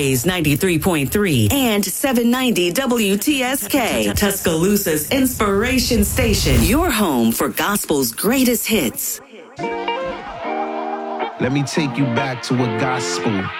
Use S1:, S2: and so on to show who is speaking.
S1: Blaze 93.3 and 790 WTSK, Tuscaloosa's inspiration station. Your home for gospel's greatest hits.
S2: Let me take you back to a gospel